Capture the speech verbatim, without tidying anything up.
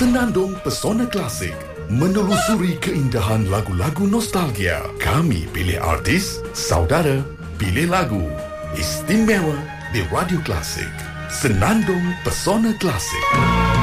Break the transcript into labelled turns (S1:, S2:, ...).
S1: Senandung Pesona Klasik, menelusuri keindahan lagu-lagu nostalgia. Kami pilih artis, saudara, pilih lagu. Istimewa di Radio Klasik. Senandung Pesona Klasik.